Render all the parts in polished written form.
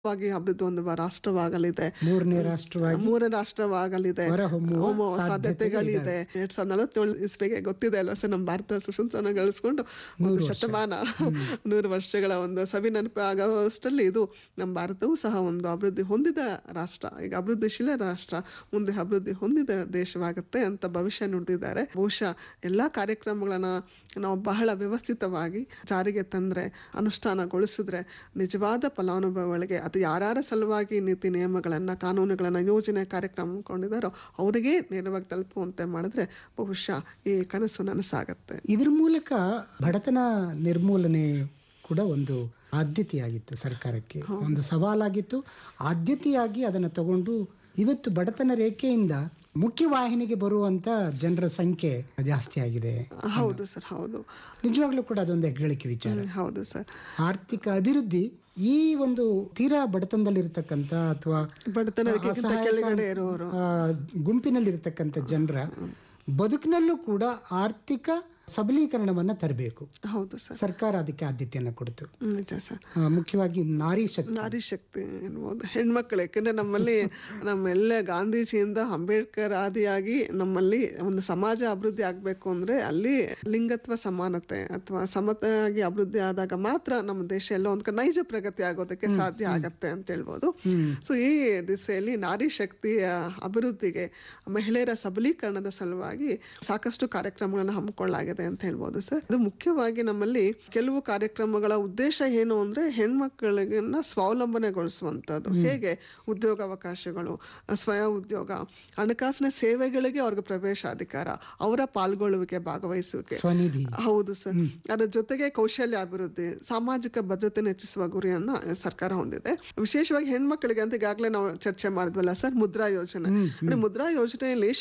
ವಾಗಿ ಅಭಿವೃದ್ಧಿ ಹೊಂದುವ ರಾಷ್ಟ್ರವಾಗಲಿದೆ, ಮೂರನೇ ರಾಷ್ಟ್ರವಾಗಲಿದೆ, ಹೊಮ್ಮುವ ಸಾಧ್ಯತೆಗಳಿದೆ. 2047 ಇಸ್ವಿಗೆ ಗೊತ್ತಿದೆ ಅಲ್ವಾ ಸರ್, ನಮ್ಮ ಭಾರತ ಸುಸಂಸ್ಕರಣ ಗಳಿಸ್ಕೊಂಡು ಒಂದು ಶತಮಾನ 100 ವರ್ಷಗಳ ಒಂದು ಸವಿ ನೆನಪು ಆಗೋಷ್ಟರಲ್ಲಿ ಇದು ನಮ್ಮ ಭಾರತವೂ ಸಹ ಒಂದು ಅಭಿವೃದ್ಧಿ ಹೊಂದಿದ ರಾಷ್ಟ್ರ, ಈಗ ಅಭಿವೃದ್ಧಿಶೀಲ ರಾಷ್ಟ್ರ, ಮುಂದೆ ಅಭಿವೃದ್ಧಿ ಹೊಂದಿದ ದೇಶವಾಗುತ್ತೆ ಅಂತ ಭವಿಷ್ಯ ನುಡಿದಿದ್ದಾರೆ. ಬಹುಶಃ ಎಲ್ಲಾ ಕಾರ್ಯಕ್ರಮಗಳನ್ನ ನಾವು ಬಹಳ ವ್ಯವಸ್ಥಿತವಾಗಿ ಜಾರಿಗೆ ತಂದ್ರೆ, ಅನುಷ್ಠಾನಗೊಳಿಸಿದ್ರೆ ನಿಜವಾದ ಫಲಾನುಭವಿಗಳಿಗೆ, ಅದು ಯಾರ್ಯಾರ ಸಲುವಾಗಿ ನೀತಿ ನಿಯಮಗಳನ್ನ, ಕಾನೂನುಗಳನ್ನ, ಯೋಜನೆ ಕಾರ್ಯಕ್ರಮ ಕೊಂಡಿದ್ದಾರೋ ಅವರಿಗೆ ನೇರವಾಗಿ ತಲುಪುವಂತೆ ಮಾಡಿದ್ರೆ ಬಹುಶಃ ಈ ಕನಸು ನನಸಾಗತ್ತೆ. ಇದ್ರ ಮೂಲಕ ಬಡತನ ನಿರ್ಮೂಲನೆ ಕೂಡ ಒಂದು ಆದ್ಯತೆಯಾಗಿತ್ತು ಸರ್ಕಾರಕ್ಕೆ, ಒಂದು ಸವಾಲಾಗಿತ್ತು. ಆದ್ಯತೆಯಾಗಿ ಅದನ್ನು ತಗೊಂಡು ಇವತ್ತು ಬಡತನ ರೇಖೆಯಿಂದ ಮುಖ್ಯವಾಹಿನಿಗೆ ಬರುವಂತ ಜನರ ಸಂಖ್ಯೆ ಜಾಸ್ತಿ ಆಗಿದೆ. ಹೌದು ಸರ್, ಹೌದು, ನಿಜವಾಗ್ಲೂ ಕೂಡ ಅದೊಂದು ಹೆಗ್ಗಳಿಕೆ ವಿಚಾರ. ಹೌದು ಸರ್. ಆರ್ಥಿಕ ಅಭಿವೃದ್ಧಿ ಈ ಒಂದು ತೀರಾ ಬಡತನದಲ್ಲಿರ್ತಕ್ಕಂಥ ಅಥವಾ ಬಡತನ ಕೆಳಗಡೆ ಇರುವವರು ಗುಂಪಿನಲ್ಲಿರ್ತಕ್ಕಂಥ ಜನರ ಬದುಕಿನಲ್ಲೂ ಕೂಡ ಆರ್ಥಿಕ ಸಬಲೀಕರಣವನ್ನ ತರಬೇಕು. ಹೌದು ಸರ್, ಸರ್ಕಾರ ಅದಕ್ಕೆ ಆದ್ಯತೆಯನ್ನ ಕೊಡ್ತು. ನಿಜ ಸರ್. ಮುಖ್ಯವಾಗಿ ನಾರಿ ಶಕ್ತಿ ಎನ್ನುವುದು ಹೆಣ್ಮಕ್ಳು. ಯಾಕಂದ್ರೆ ನಮ್ಮಲ್ಲಿ ನಮ್ಮೆಲ್ಲ ಗಾಂಧೀಜಿಯಿಂದ ಅಂಬೇಡ್ಕರ್ ಆದಿಯಾಗಿ ನಮ್ಮಲ್ಲಿ ಒಂದು ಸಮಾಜ ಅಭಿವೃದ್ಧಿ ಆಗ್ಬೇಕು ಅಂದ್ರೆ ಅಲ್ಲಿ ಲಿಂಗತ್ವ ಸಮಾನತೆ ಅಥವಾ ಸಮತೆಯಾಗಿ ಅಭಿವೃದ್ಧಿ ಆದಾಗ ಮಾತ್ರ ನಮ್ಮ ದೇಶ ಎಲ್ಲ ಒಂದ್ ನೈಜ ಪ್ರಗತಿ ಆಗೋದಕ್ಕೆ ಸಾಧ್ಯ ಆಗತ್ತೆ ಅಂತ ಹೇಳ್ಬೋದು. ಸೊ ಈ ದಿಸೆಯಲ್ಲಿ ನಾರಿ ಶಕ್ತಿಯ ಅಭಿವೃದ್ಧಿಗೆ, ಮಹಿಳೆಯರ ಸಬಲೀಕರಣದ ಸಲುವಾಗಿ ಸಾಕಷ್ಟು ಕಾರ್ಯಕ್ರಮಗಳನ್ನ ಹಮ್ಮಿಕೊಳ್ಳಲಾಗಿದೆ ಅಂತ ಹೇಳ್ಬೋದು ಸರ್. ಇದು ಮುಖ್ಯವಾಗಿ ನಮ್ಮಲ್ಲಿ ಕೆಲವು ಕಾರ್ಯಕ್ರಮಗಳ ಉದ್ದೇಶ ಏನು ಅಂದ್ರೆ ಹೆಣ್ಮಕ್ಳಿಗನ್ನ ಸ್ವಾವಲಂಬನೆಗೊಳಿಸುವಂತದ್ದು. ಹೇಗೆ ಉದ್ಯೋಗಾವಕಾಶಗಳು, ಸ್ವಯಂ ಉದ್ಯೋಗ, ಹಣಕಾಸಿನ ಸೇವೆಗಳಿಗೆ ಅವ್ರಿಗೆ ಪ್ರವೇಶಾಧಿಕಾರ, ಅವರ ಪಾಲ್ಗೊಳ್ಳುವಿಕೆ, ಭಾಗವಹಿಸುವಿಕೆ. ಹೌದು ಸರ್. ಅದರ ಜೊತೆಗೆ ಕೌಶಲ್ಯ ಅಭಿವೃದ್ಧಿ, ಸಾಮಾಜಿಕ ಭದ್ರತೆ ಹೆಚ್ಚಿಸುವ ಗುರಿಯನ್ನ ಸರ್ಕಾರ ಹೊಂದಿದೆ. ವಿಶೇಷವಾಗಿ ಹೆಣ್ಮಕ್ಳಿಗೆ ಅಂತ ಈಗಾಗಲೇ ನಾವು ಚರ್ಚೆ ಮಾಡಿದ್ವಲ್ಲ ಸರ್, ಮುದ್ರಾ ಯೋಜನೆ. ಮುದ್ರಾ ಯೋಜನೆಯಲ್ಲಿ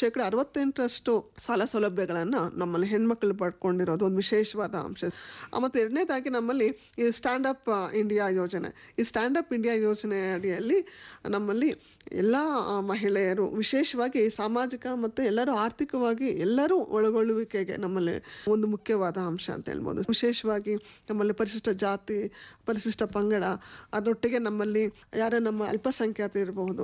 68% ಸಾಲ ಸೌಲಭ್ಯಗಳನ್ನ ನಮ್ಮಲ್ಲಿ ಹೆಣ್ಮಕ್ಳು ಪಡ್ಕೊಂಡಿರೋದು ಒಂದು ವಿಶೇಷವಾದ ಅಂಶ. ಮತ್ತೆ ಎರಡನೇದಾಗಿ ನಮ್ಮಲ್ಲಿ ಈ ಸ್ಟ್ಯಾಂಡ್ ಅಪ್ ಇಂಡಿಯಾ ಯೋಜನೆ. ಈ ಸ್ಟ್ಯಾಂಡ್ ಅಪ್ ಇಂಡಿಯಾ ಯೋಜನೆ ಅಡಿಯಲ್ಲಿ ನಮ್ಮಲ್ಲಿ ಎಲ್ಲಾ ಮಹಿಳೆಯರು, ವಿಶೇಷವಾಗಿ ಸಾಮಾಜಿಕ ಮತ್ತು ಎಲ್ಲರೂ ಆರ್ಥಿಕವಾಗಿ ಎಲ್ಲರೂ ಒಳಗೊಳ್ಳುವಿಕೆಗೆ ನಮ್ಮಲ್ಲಿ ಒಂದು ಮುಖ್ಯವಾದ ಅಂಶ ಅಂತ ಹೇಳ್ಬೋದು. ವಿಶೇಷವಾಗಿ ನಮ್ಮಲ್ಲಿ ಪರಿಶಿಷ್ಟ ಜಾತಿ, ಪರಿಶಿಷ್ಟ ಪಂಗಡ, ಅದರೊಟ್ಟಿಗೆ ನಮ್ಮಲ್ಲಿ ಯಾರ ನಮ್ಮ ಅಲ್ಪಸಂಖ್ಯಾತ ಇರಬಹುದು,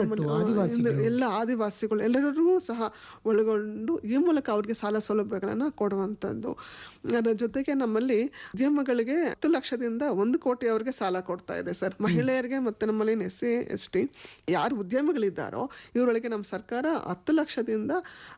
ಎಲ್ಲ ಆದಿವಾಸಿಗಳು ಎಲ್ಲರಿಗೂ ಸಹ ಒಳಗೊಂಡು ಈ ಮೂಲಕ ಅವ್ರಿಗೆ ಸಾಲ ಸೌಲಭ್ಯಗಳನ್ನ ಕೊಡುವಂತದ್ದು. ಅದರ ಜೊತೆಗೆ ನಮ್ಮಲ್ಲಿ ಉದ್ಯಮಗಳಿಗೆ 10 ಲಕ್ಷದಿಂದ 1 ಕೋಟಿಯವರೆಗೆ ಸಾಲ ಕೊಡ್ತಾ ಇದೆ ಸರ್, ಮಹಿಳೆಯರಿಗೆ. ಮತ್ತೆ ನಮ್ಮಲ್ಲಿ SC ST ಯಾರು ಉದ್ಯಮಗಳಿದ್ದಾರೋ ಇವರೊಳಗೆ ನಮ್ಮ ಸರ್ಕಾರ 10 ಲಕ್ಷದಿಂದ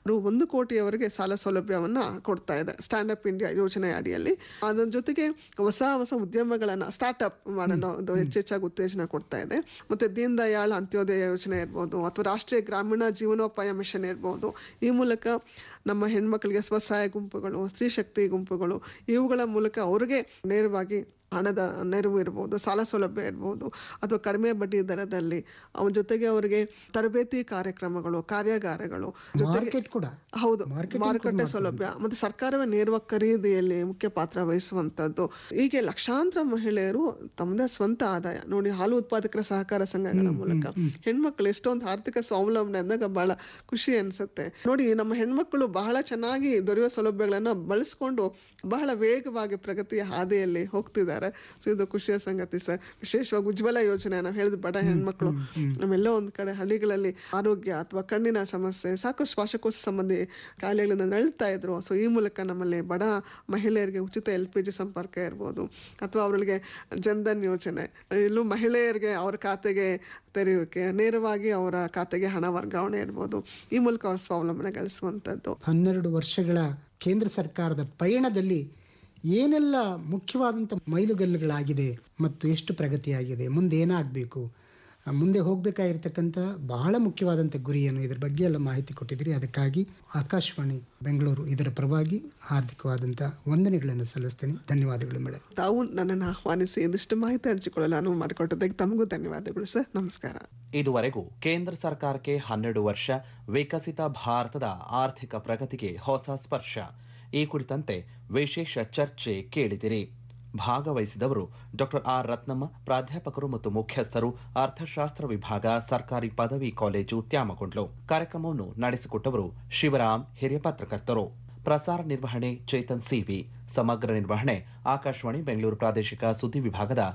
1 ಕೋಟಿಯವರೆಗೆ ಸಾಲ ಸೌಲಭ್ಯವನ್ನ ಕೊಡ್ತಾ ಇದೆ ಸ್ಟ್ಯಾಂಡ್ ಅಪ್ ಇಂಡಿಯಾ ಯೋಜನೆ ಅಡಿಯಲ್ಲಿ. ಅದರ ಜೊತೆಗೆ ಹೊಸ ಉದ್ಯಮಗಳನ್ನ ಸ್ಟಾರ್ಟ್ ಅಪ್ ಮಾಡೋದು ಹೆಚ್ಚೆಚ್ಚಾಗಿ ಉತ್ತೇಜನ ಕೊಡ್ತಾ ಇದೆ. ಮತ್ತೆ ದೀನ್ ದಯಾಳ್ ಅಂತ್ಯೋದಯ ಯೋಜನೆ ಇರ್ಬೋದು, ಅಥವಾ ರಾಷ್ಟ್ರೀಯ ಗ್ರಾಮೀಣ ಜೀವನೋಪಾಯ ಮಿಷನ್ ಇರ್ಬೋದು. ಈ ಮೂಲಕ ನಮ್ಮ ಹೆಣ್ಮಕ್ಳಿಗೆ ಸ್ವಸಹಾಯ ಗುಂಪುಗಳು, ಸ್ತ್ರೀ ಶಕ್ತಿ ಗುಂಪುಗಳು, ಇವುಗಳ ಮೂಲಕ ಅವ್ರಿಗೆ ನೇರವಾಗಿ ಹಣದ ನೆರವು ಇರ್ಬೋದು, ಸಾಲ ಸೌಲಭ್ಯ ಇರ್ಬೋದು, ಅಥವಾ ಕಡಿಮೆ ಬಡ್ಡಿ ದರದಲ್ಲಿ. ಅವನ ಜೊತೆಗೆ ಅವರಿಗೆ ತರಬೇತಿ ಕಾರ್ಯಕ್ರಮಗಳು, ಕಾರ್ಯಾಗಾರಗಳು, ಜೊತೆಗೆ ಹೌದು ಮಾರುಕಟ್ಟೆ ಸೌಲಭ್ಯ, ಮತ್ತೆ ಸರ್ಕಾರವೇ ನೇರವಾಗಿ ಖರೀದಿಯಲ್ಲಿ ಮುಖ್ಯ ಪಾತ್ರ ವಹಿಸುವಂತದ್ದು. ಹೀಗೆ ಲಕ್ಷಾಂತರ ಮಹಿಳೆಯರು ತಮ್ಮದೇ ಸ್ವಂತ ಆದಾಯ ನೋಡಿ, ಹಾಲು ಉತ್ಪಾದಕರ ಸಹಕಾರ ಸಂಘಗಳ ಮೂಲಕ ಹೆಣ್ಮಕ್ಳು ಎಷ್ಟೊಂದು ಆರ್ಥಿಕ ಸ್ವಾವಲಂಬನೆ ಅಂದಾಗ ಬಹಳ ಖುಷಿ ಅನ್ಸುತ್ತೆ ನೋಡಿ. ನಮ್ಮ ಹೆಣ್ಮಕ್ಳು ಬಹಳ ಚೆನ್ನಾಗಿ ದೊರೆಯುವ ಸೌಲಭ್ಯಗಳನ್ನ ಬಳಸ್ಕೊಂಡು ಬಹಳ ವೇಗವಾಗಿ ಪ್ರಗತಿಯ ಹಾದಿಯಲ್ಲಿ ಹೋಗ್ತಿದ್ದಾರೆ. ಸೊ ಇದು ಖುಷಿಯ ಸಂಗತಿ ಸರ್. ವಿಶೇಷವಾಗಿ ಉಜ್ವಲ ಯೋಜನೆ ನಾವು ಹೇಳಿದ ಬಡ ಹೆಣ್ಮಕ್ಳು ನಮ್ಮೆಲ್ಲೋ ಒಂದ್ ಕಡೆ ಹಳ್ಳಿಗಳಲ್ಲಿ ಆರೋಗ್ಯ ಅಥವಾ ಕಣ್ಣಿನ ಸಮಸ್ಯೆ, ಸಾಕಷ್ಟು ಶ್ವಾಸಕೋಶ ಸಂಬಂಧಿ ಕಾಯಿಲೆಗಳಿಂದ ನಳ್ತಾ ಇದ್ರು. ಸೊ ಈ ಮೂಲಕ ನಮ್ಮಲ್ಲಿ ಬಡ ಮಹಿಳೆಯರಿಗೆ ಉಚಿತ LPG ಸಂಪರ್ಕ ಇರ್ಬೋದು, ಅಥವಾ ಅವರಿಗೆ ಜನ್ಧನ್ ಯೋಜನೆ, ಇಲ್ಲೂ ಮಹಿಳೆಯರಿಗೆ ಅವರ ಖಾತೆಗೆ ತೆರೆಯುವಿಕೆ, ನೇರವಾಗಿ ಅವರ ಖಾತೆಗೆ ಹಣ ವರ್ಗಾವಣೆ ಇರ್ಬೋದು. ಈ ಮೂಲಕ ಅವ್ರ ಸ್ವಾವಲಂಬನೆ ಗಳಿಸುವಂತದ್ದು. 12 ವರ್ಷಗಳ ಕೇಂದ್ರ ಸರ್ಕಾರದ ಪಯಣದಲ್ಲಿ ಏನೆಲ್ಲ ಮುಖ್ಯವಾದಂಥ ಮೈಲುಗಲ್ಲುಗಳಾಗಿದೆ ಮತ್ತು ಎಷ್ಟು ಪ್ರಗತಿಯಾಗಿದೆ, ಮುಂದೆ ಏನಾಗಬೇಕು, ಮುಂದೆ ಹೋಗ್ಬೇಕಾಗಿರ್ತಕ್ಕಂಥ ಬಹಳ ಮುಖ್ಯವಾದಂಥ ಗುರಿಯನ್ನು, ಇದ್ರ ಬಗ್ಗೆ ಎಲ್ಲ ಮಾಹಿತಿ ಕೊಟ್ಟಿದ್ದೀರಿ. ಅದಕ್ಕಾಗಿ ಆಕಾಶವಾಣಿ ಬೆಂಗಳೂರು ಇದರ ಪರವಾಗಿ ಹಾರ್ದಿಕವಾದಂಥ ವಂದನೆಗಳನ್ನು ಸಲ್ಲಿಸ್ತೇನೆ. ಧನ್ಯವಾದಗಳು ಮೇಡಮ್. ತಾವು ನನ್ನನ್ನು ಆಹ್ವಾನಿಸಿ ಇದಿಷ್ಟು ಮಾಹಿತಿ ಹಂಚಿಕೊಳ್ಳಲು ಅನುವು ಮಾಡಿಕೊಟ್ಟದಕ್ಕೆ ತಮಗೂ ಧನ್ಯವಾದಗಳು ಸರ್. ನಮಸ್ಕಾರ. ಇದುವರೆಗೂ ಕೇಂದ್ರ ಸರ್ಕಾರಕ್ಕೆ 12 ವರ್ಷ, ವಿಕಸಿತ ಭಾರತದ ಆರ್ಥಿಕ ಪ್ರಗತಿಗೆ ಹೊಸ ಸ್ಪರ್ಶ, ಈ ಕುರಿತಂತೆ ವಿಶೇಷ ಚರ್ಚೆ ಕೇಳಿದಿರಿ. ಭಾಗವಹಿಸಿದವರು ಡಾಕ್ಟರ್ ಆರ್ ರತ್ನಮ್ಮ, ಪ್ರಾಧ್ಯಾಪಕರು ಮತ್ತು ಮುಖ್ಯಸ್ಥರು, ಅರ್ಥಶಾಸ್ತ್ರ ವಿಭಾಗ, ಸರ್ಕಾರಿ ಪದವಿ ಕಾಲೇಜು, ತ್ಯಾಮಗೊಂಡ್ಲು. ಕಾರ್ಯಕ್ರಮವನ್ನು ನಡೆಸಿಕೊಟ್ಟವರು ಶಿವರಾಮ್, ಹಿರಿಯ ಪತ್ರಕರ್ತರು. ಪ್ರಸಾರ ನಿರ್ವಹಣೆ ಚೇತನ್ ಸಿವಿ, ಸಮಗ್ರ ನಿರ್ವಹಣೆ ಆಕಾಶವಾಣಿ ಬೆಂಗಳೂರು ಪ್ರಾದೇಶಿಕ ಸುದ್ದಿ ವಿಭಾಗದ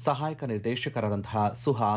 ಸಹಾಯಕ ನಿರ್ದೇಶಕರಾದಂತಹ ಸುಹಾ